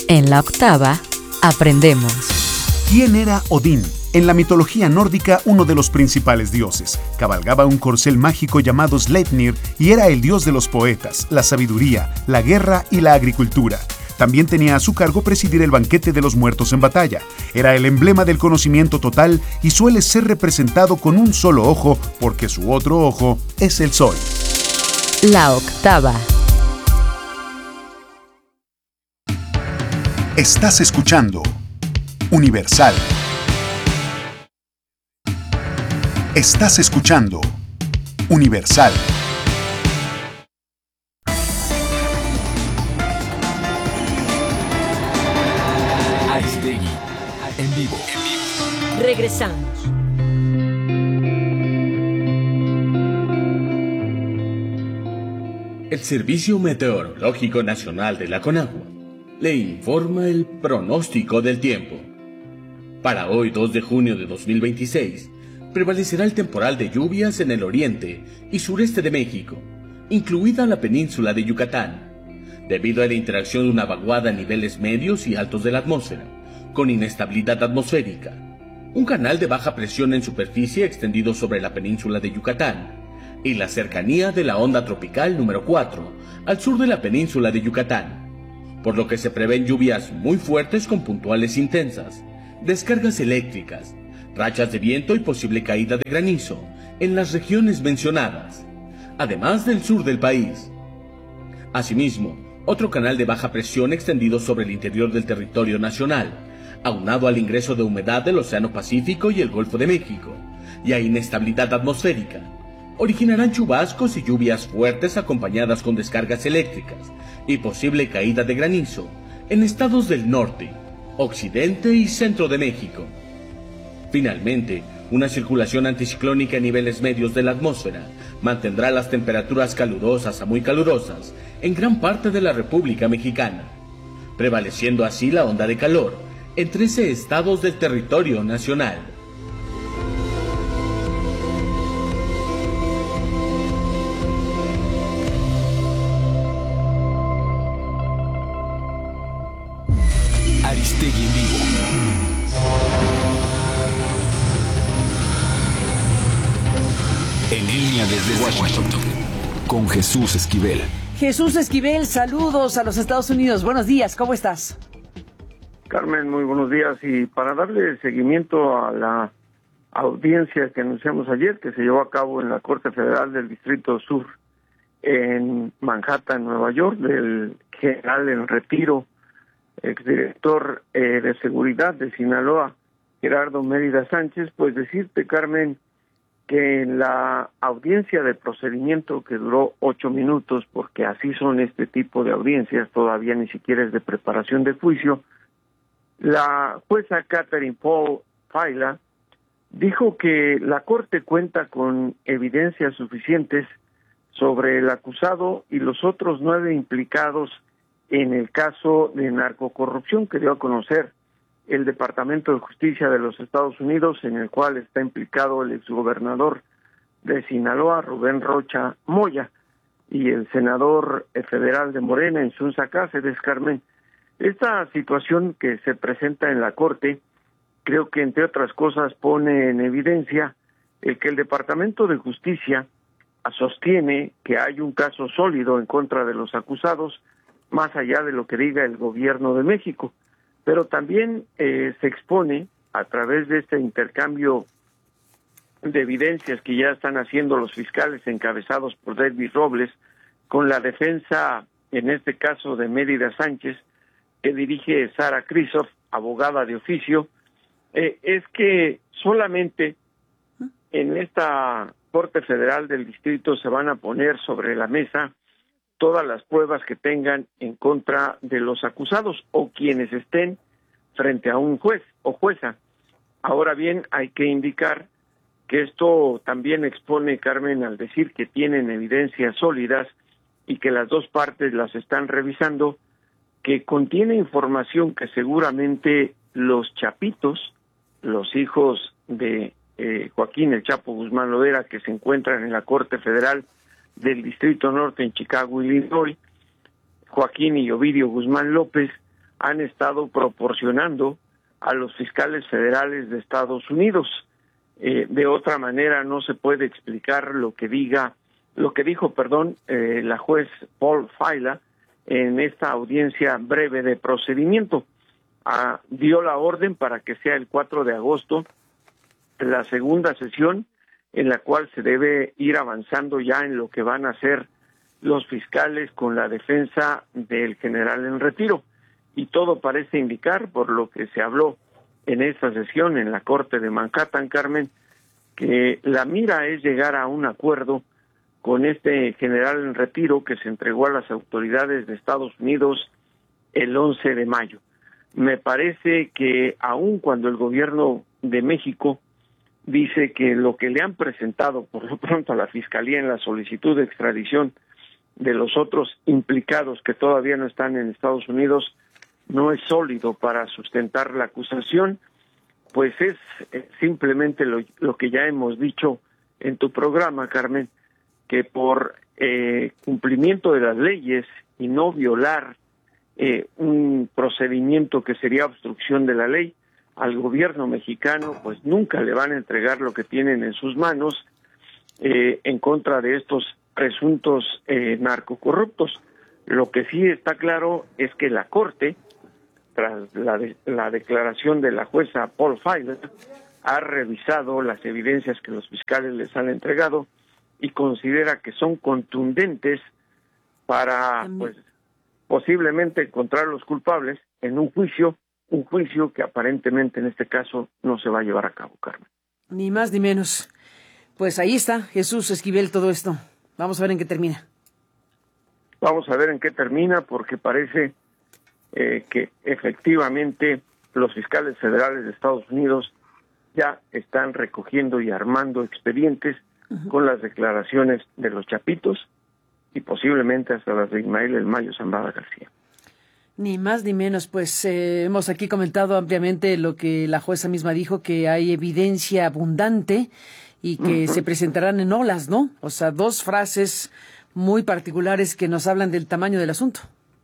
En la octava, aprendemos. ¿Quién era Odín? En la mitología nórdica, uno de los principales dioses. Cabalgaba un corcel mágico llamado Sleipnir y era el dios de los poetas, la sabiduría, la guerra y la agricultura. También tenía a su cargo presidir el banquete de los muertos en batalla. Era el emblema del conocimiento total y suele ser representado con un solo ojo porque su otro ojo es el sol. La octava. Estás escuchando Universal. Estás escuchando Universal. Aristegui, en vivo. Regresamos. El Servicio Meteorológico Nacional de la Conagua le informa el pronóstico del tiempo. Para hoy, 2 de junio de 2026, prevalecerá el temporal de lluvias en el oriente y sureste de México, incluida la península de Yucatán, debido a la interacción de una vaguada a niveles medios y altos de la atmósfera, con inestabilidad atmosférica, un canal de baja presión en superficie extendido sobre la península de Yucatán, y la cercanía de la onda tropical número 4 al sur de la península de Yucatán, por lo que se prevén lluvias muy fuertes con puntuales intensas, descargas eléctricas, rachas de viento y posible caída de granizo en las regiones mencionadas, además del sur del país. Asimismo, otro canal de baja presión extendido sobre el interior del territorio nacional, aunado al ingreso de humedad del Océano Pacífico y el Golfo de México, y a inestabilidad atmosférica, originarán chubascos y lluvias fuertes acompañadas con descargas eléctricas y posible caída de granizo en estados del norte, occidente y centro de México. Finalmente, una circulación anticiclónica a niveles medios de la atmósfera mantendrá las temperaturas calurosas a muy calurosas en gran parte de la República Mexicana, prevaleciendo así la onda de calor en 13 estados del territorio nacional. Aristegui en vivo. En línea desde Washington, con Jesús Esquivel. Jesús Esquivel, saludos a los Estados Unidos. Buenos días, ¿cómo estás? Carmen, muy buenos días. Y para darle seguimiento a la audiencia que anunciamos ayer, que se llevó a cabo en la Corte Federal del Distrito Sur en Manhattan, Nueva York, del general en retiro, exdirector de seguridad de Sinaloa, Gerardo Mérida Sánchez, pues decirte, Carmen, que en la audiencia de procedimiento, que duró 8 minutos, porque así son este tipo de audiencias, todavía ni siquiera es de preparación de juicio, la jueza Catherine Paul Faila dijo que la Corte cuenta con evidencias suficientes sobre el acusado y los otros 9 implicados en el caso de narcocorrupción que dio a conocer el Departamento de Justicia de los Estados Unidos, en el cual está implicado el exgobernador de Sinaloa, Rubén Rocha Moya, y el senador federal de Morena, Insunza Cáceres, Carmen. Esta situación que se presenta en la Corte, creo que entre otras cosas pone en evidencia el que el Departamento de Justicia sostiene que hay un caso sólido en contra de los acusados, más allá de lo que diga el gobierno de México, pero también se expone a través de este intercambio de evidencias que ya están haciendo los fiscales encabezados por David Robles con la defensa, en este caso de Mérida Sánchez, que dirige Sara Krisoff, abogada de oficio, es que solamente en esta Corte Federal del Distrito se van a poner sobre la mesa todas las pruebas que tengan en contra de los acusados o quienes estén frente a un juez o jueza. Ahora bien, hay que indicar que esto también expone, Carmen, al decir que tienen evidencias sólidas y que las dos partes las están revisando, que contiene información que seguramente los chapitos, los hijos de Joaquín El Chapo Guzmán Loera, que se encuentran en la Corte Federal del Distrito Norte en Chicago, Illinois, Joaquín y Ovidio Guzmán López, han estado proporcionando a los fiscales federales de Estados Unidos. De otra manera no se puede explicar lo que dijo, la juez Paul Fila en esta audiencia breve de procedimiento. Dio la orden para que sea el 4 de agosto la segunda sesión en la cual se debe ir avanzando ya en lo que van a hacer los fiscales con la defensa del general en retiro. Y todo parece indicar, por lo que se habló en esta sesión en la Corte de Manhattan, Carmen, que la mira es llegar a un acuerdo con este general en retiro que se entregó a las autoridades de Estados Unidos el 11 de mayo. Me parece que aun cuando el gobierno de México dice que lo que le han presentado por lo pronto a la Fiscalía en la solicitud de extradición de los otros implicados que todavía no están en Estados Unidos no es sólido para sustentar la acusación, pues es simplemente lo que ya hemos dicho en tu programa, Carmen, que por cumplimiento de las leyes y no violar un procedimiento que sería obstrucción de la ley, al gobierno mexicano pues nunca le van a entregar lo que tienen en sus manos en contra de estos presuntos narcocorruptos. Lo que sí está claro es que la Corte, tras la declaración de la jueza Paul Fila, ha revisado las evidencias que los fiscales les han entregado y considera que son contundentes para pues posiblemente encontrar los culpables en un juicio que aparentemente en este caso no se va a llevar a cabo, Carmen. Ni más ni menos. Pues ahí está, Jesús Esquivel, todo esto. Vamos a ver en qué termina. Vamos a ver en qué termina, porque parece que efectivamente los fiscales federales de Estados Unidos ya están recogiendo y armando expedientes con las declaraciones de los Chapitos y posiblemente hasta las de Ismael El Mayo Zambada García. Ni más ni menos, pues hemos aquí comentado ampliamente lo que la jueza misma dijo, que hay evidencia abundante y que se presentarán en olas, ¿no? O sea, dos frases muy particulares que nos hablan del tamaño del asunto.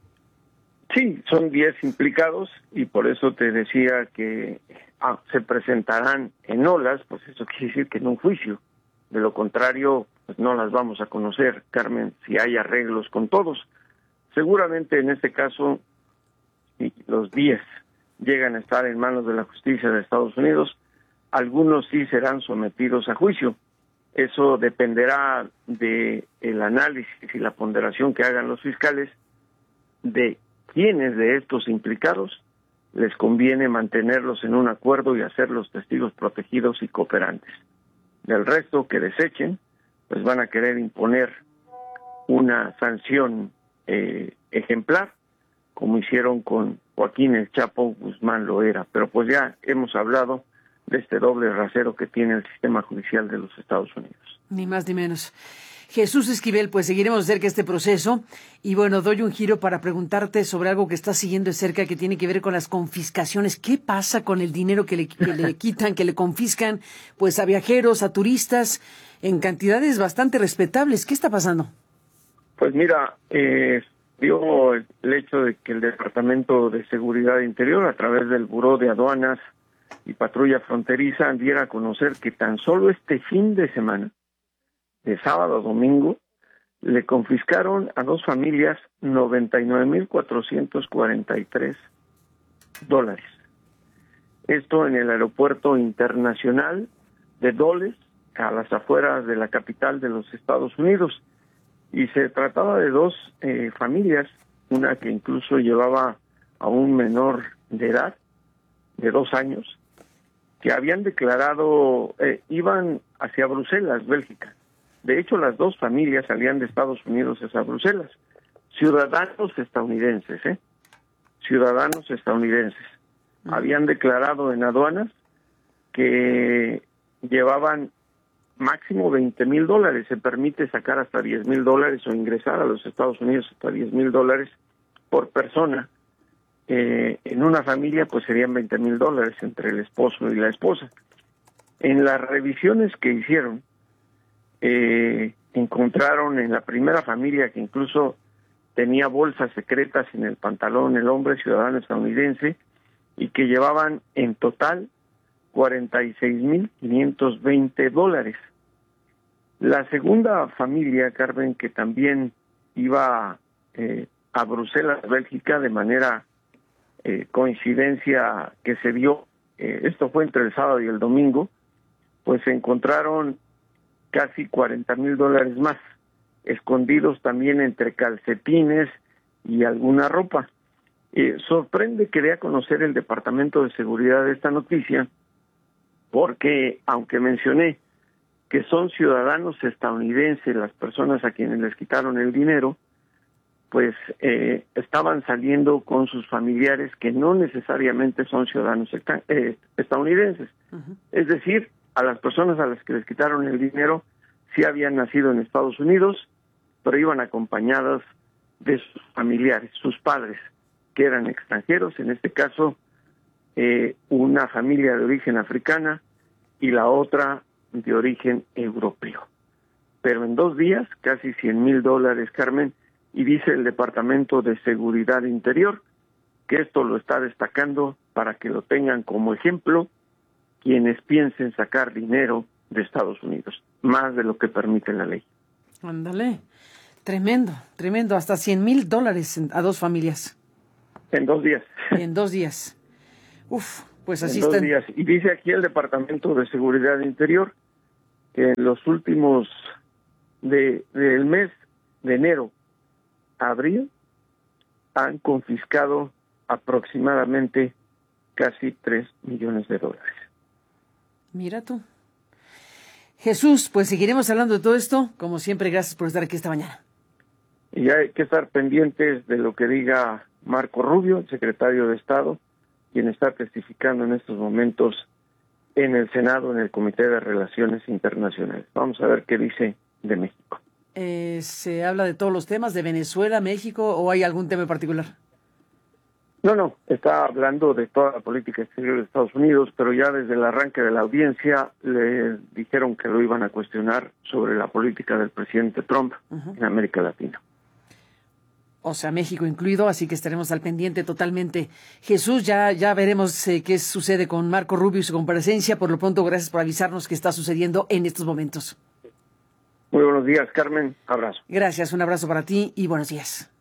Sí, son 10 implicados y por eso te decía que se presentarán en olas, pues eso quiere decir que en un juicio. De lo contrario, pues no las vamos a conocer, Carmen, si hay arreglos con todos. Seguramente en este caso, si los 10 llegan a estar en manos de la justicia de Estados Unidos, algunos sí serán sometidos a juicio. Eso dependerá de el análisis y la ponderación que hagan los fiscales de quiénes de estos implicados les conviene mantenerlos en un acuerdo y hacerlos testigos protegidos y cooperantes. Del resto que desechen, pues van a querer imponer una sanción ejemplar, como hicieron con Joaquín El Chapo Guzmán Loera. Pero pues ya hemos hablado de este doble rasero que tiene el sistema judicial de los Estados Unidos. Ni más ni menos. Jesús Esquivel, pues seguiremos de cerca este proceso y bueno, doy un giro para preguntarte sobre algo que estás siguiendo de cerca que tiene que ver con las confiscaciones. ¿Qué pasa con el dinero que le quitan, que le confiscan pues a viajeros, a turistas en cantidades bastante respetables? ¿Qué está pasando? Pues mira, dio el hecho de que el Departamento de Seguridad Interior, a través del Buró de Aduanas y Patrulla Fronteriza, diera a conocer que tan solo este fin de semana, de sábado a domingo, le confiscaron a dos familias $99,443. Esto en el Aeropuerto Internacional de Dulles, a las afueras de la capital de los Estados Unidos. Y se trataba de dos familias, una que incluso llevaba a un menor de edad, de 2 años, que habían declarado, iban hacia Bruselas, Bélgica. De hecho, las dos familias salían de Estados Unidos hacia Bruselas. Ciudadanos estadounidenses, Ciudadanos estadounidenses. Habían declarado en aduanas que llevaban máximo $20,000. Se permite sacar hasta $10,000 o ingresar a los Estados Unidos hasta $10,000 por persona. En una familia pues serían $20,000 entre el esposo y la esposa. En las revisiones que hicieron, encontraron en la primera familia que incluso tenía bolsas secretas en el pantalón el hombre, ciudadano estadounidense, y que llevaban en total $46,520. La segunda familia, Carmen, que también iba a Bruselas, Bélgica, de manera coincidencia que se dio, esto fue entre el sábado y el domingo, pues se encontraron casi $40,000 más, escondidos también entre calcetines y alguna ropa. Sorprende que dé a conocer el Departamento de Seguridad de esta noticia, porque aunque mencioné que son ciudadanos estadounidenses las personas a quienes les quitaron el dinero, pues estaban saliendo con sus familiares que no necesariamente son ciudadanos estadounidenses. Uh-huh. Es decir, a las personas a las que les quitaron el dinero sí habían nacido en Estados Unidos, pero iban acompañadas de sus familiares, sus padres, que eran extranjeros, en este caso una familia de origen africana y la otra de origen europeo. Pero en 2 días, casi $100,000, Carmen, y dice el Departamento de Seguridad Interior que esto lo está destacando para que lo tengan como ejemplo quienes piensen sacar dinero de Estados Unidos, más de lo que permite la ley. Ándale, tremendo, hasta $100,000 a 2 familias. En 2 días. En 2 días. Uf, pues así en 2 están. días. Y dice aquí el Departamento de Seguridad Interior que en los últimos del mes de enero a abril han confiscado aproximadamente casi $3 millones. Mira tú. Jesús, pues seguiremos hablando de todo esto. Como siempre, gracias por estar aquí esta mañana. Y hay que estar pendientes de lo que diga Marco Rubio, el secretario de Estado, quien está testificando en estos momentos en el Senado, en el Comité de Relaciones Internacionales. Vamos a ver qué dice de México. ¿Se habla de todos los temas, de Venezuela, México, o hay algún tema en particular? No, está hablando de toda la política exterior de Estados Unidos, pero ya desde el arranque de la audiencia le dijeron que lo iban a cuestionar sobre la política del presidente Trump en América Latina. O sea, México incluido, así que estaremos al pendiente totalmente. Jesús, ya veremos qué sucede con Marco Rubio y su comparecencia. Por lo pronto, gracias por avisarnos qué está sucediendo en estos momentos. Muy buenos días, Carmen. Abrazo. Gracias, un abrazo para ti y buenos días.